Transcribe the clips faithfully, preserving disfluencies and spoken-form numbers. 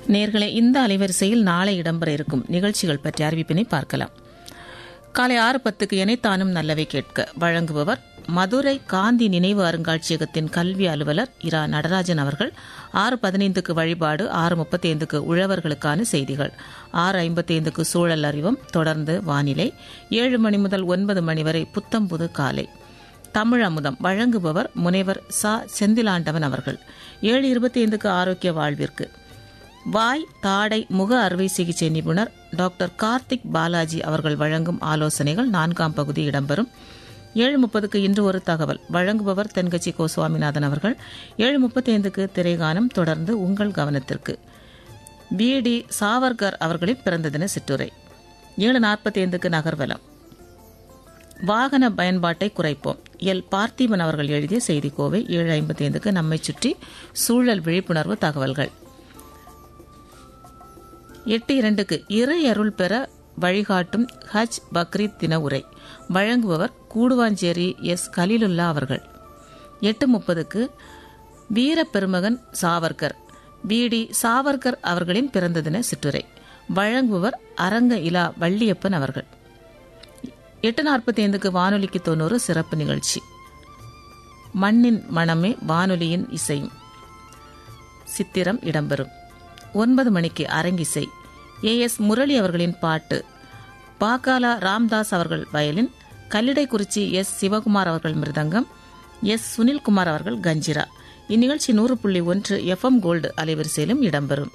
நேயர்களே, இந்த அலைவரிசையில் நாளை இடம்பெற இருக்கும் நிகழ்ச்சிகள் பற்றிய அறிவிப்பினை பார்க்கலாம். காலை ஆறு பத்துக்கு இணைத்தானும் நல்லவை கேட்க வழங்குபவர் மதுரை காந்தி நினைவு அருங்காட்சியகத்தின் கல்வி அலுவலர் இரா நடராஜன் அவர்கள். ஆறு பதினைந்துக்கு வழிபாடு, ஆறு முப்பத்தி ஐந்துக்கு உழவர்களுக்கான செய்திகள், ஆறு ஐம்பத்தி ஐந்துக்கு சூழல் அறிவும், தொடர்ந்து வானிலை. ஏழு மணி முதல் ஒன்பது மணி வரை புத்தம்புது காலை. தமிழ் அமுதம் வழங்குபவர் முனைவர் சா செந்திலாண்டவன் அவர்கள். ஏழு இருபத்தி ஐந்துக்கு ஆரோக்கிய வாழ்விற்கு வாய் தாடை முக அறுவை சிகிச்சை நிபுணர் டாக்டர் கார்த்திக் பாலாஜி அவர்கள் வழங்கும் ஆலோசனைகள் நான்காம் பகுதி இடம்பெறும். ஏழு முப்பதுக்கு இன்று ஒரு தகவல் வழங்குபவர் தென்கட்சி கோ சுவாமிநாதன் அவர்கள். ஏழு முப்பத்தி ஐந்துக்கு திரைகானம், தொடர்ந்து உங்கள் கவனத்திற்கு பி டி சாவர்கர் அவர்களின் பிறந்த தின சிற்றுரை. ஏழு நாற்பத்தி ஐந்துக்கு நகர்வலம் வாகன பயன்பாட்டை குறைப்போம் எல் பார்த்திபன் அவர்கள் எழுதிய செய்தி கோவை. ஏழு ஐம்பத்தி ஐந்துக்கு நம்மை சுற்றி சூழல் விழிப்புணர்வு தகவல்கள். எட்டு இரண்டுக்கு இறை அருள் பெற வழிகாட்டும் ஹஜ் பக்ரீத் தின உரை வழங்குபவர் கூடுவாஞ்சேரி எஸ் கலீலுல்லா அவர்கள். எட்டு முப்பதுக்கு வீர பெருமகன் சாவர்கர் பி டி சாவர்கர் அவர்களின் பிறந்த தின சிற்றுரை வழங்குபவர் அரங்க இலா வள்ளியப்பன் அவர்கள். எட்டு நாற்பத்தி ஐந்துக்கு வானொலிக்கு தொண்ணூறு சிறப்பு நிகழ்ச்சி. மண்ணின் மனமே வானொலியின் இசையும் சித்திரம் இடம்பெறும். ஒன்பது மணிக்கு அரங்கிசை. ஏ எஸ் முரளி அவர்களின் பாட்டு, பாக்காலா ராம்தாஸ் அவர்கள் வயலின், கல்லிடைக்குறிச்சி எஸ் சிவகுமார் அவர்கள் மிருதங்கம், எஸ் சுனில்குமார் அவர்கள் கஞ்சிரா. இந்நிகழ்ச்சி நூறு புள்ளி ஒன்று எஃப் எம் கோல்டு அலைவரிசையிலும் இடம்பெறும்.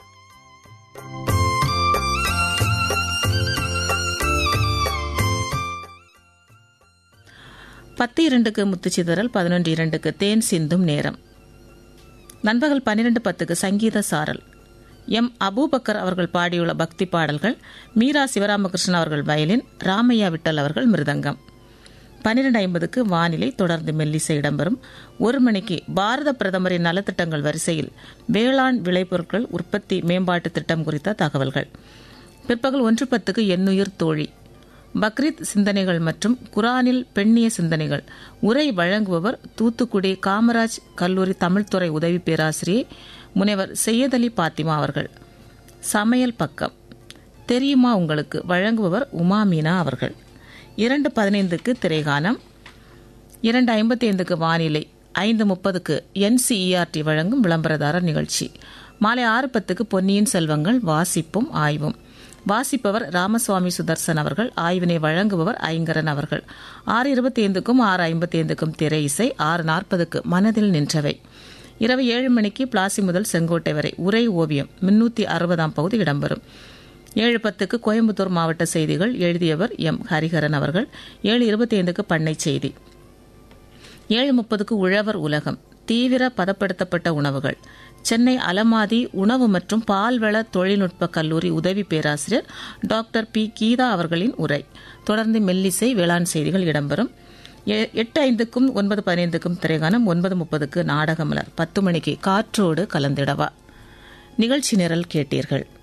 பத்து இரண்டுக்கு முத்துச்சிதறல், பதினொன்று இரண்டுக்கு தேன் சிந்தும் நேரம். நண்பகல் பன்னிரண்டு பத்துக்கு சங்கீத சாரல். எம் அபூபக்கர் அவர்கள் பாடியுள்ள பக்தி பாடல்கள், மீரா சிவராமகிருஷ்ணன் அவர்கள் வயலின், ராமையா விட்டல் அவர்கள் மிருதங்கம். பன்னிரண்டு ஐம்பதுக்கு வானிலை, தொடர்ந்து மெல்லிசை இடம்பெறும். ஒரு மணிக்கு பாரத பிரதமரின் நலத்திட்டங்கள் வரிசையில் வேளாண் விளைபொருட்கள் உற்பத்தி மேம்பாட்டு திட்டம் குறித்த தகவல்கள். பிற்பகல் ஒன்று பத்துக்கு எண்ணுயிர் தோழி, பக்ரீத் சிந்தனைகள் மற்றும் குரானில் பெண்ணிய சிந்தனைகள் உரை வழங்குபவர் தூத்துக்குடி காமராஜ் கல்லூரி தமிழ்துறை உதவி பேராசிரியை முனைவர் செய்யதலி பாத்திமா அவர்கள். சமையல் பக்கம் தெரியுமா உங்களுக்கு வழங்குபவர் உமா மீனா அவர்கள். இரண்டு பதினைந்துக்கு திரைகானம், இரண்டு ஐம்பத்தி ஐந்துக்கு வானிலை, ஐந்து முப்பதுக்கு என்சிஇஆர்டி வழங்கும் விளம்பரதாரர் நிகழ்ச்சி. மாலை ஆறு பத்துக்கு பொன்னியின் செல்வங்கள் வாசிப்பும் ஆய்வும். வாசிப்பவர் ராமசுவாமி சுதர்சன் அவர்கள். ஆய்வினை வழங்குபவர் ஐங்கரன் அவர்கள். ஆறு இருபத்தி ஐந்துக்கும் ஆறு ஐம்பத்தி ஐந்துக்கும் திரை இசை. ஆறு நாற்பதுக்கு மனதில் நின்றவை. இரவு ஏழு மணிக்கு பிளாசி முதல் செங்கோட்டை வரை உரை ஓவியம் முன்னூத்தி அறுபதாம் பகுதி இடம்பெறும். ஏழு பத்துக்கு கோயம்புத்தூர் மாவட்ட செய்திகள், எழுதியவர் எம் ஹரிஹரன் அவர்கள். ஏழு இருபத்தி ஐந்துக்கு பண்ணை செய்தி. ஏழு முப்பதுக்கு உழவர் உலகம், தீவிர பதப்படுத்தப்பட்ட உணவுகள், சென்னை அலமாதி உணவு மற்றும் பால்வள தொழில்நுட்ப கல்லூரி உதவி பேராசிரியர் டாக்டர் பி கீதா அவர்களின் உரை. தொடர்ந்து மெல்லிசை, வேளாண் செய்திகள் இடம்பெறும். எட்டு ஐந்துக்கும் ஒன்பது பதினைந்துக்கும் திரைகானம். ஒன்பது முப்பதுக்கு நாடகமலர். பத்து மணிக்கு காற்றோடு கலந்திடவா நிகழ்ச்சி நிரல் கேட்டீர்கள்.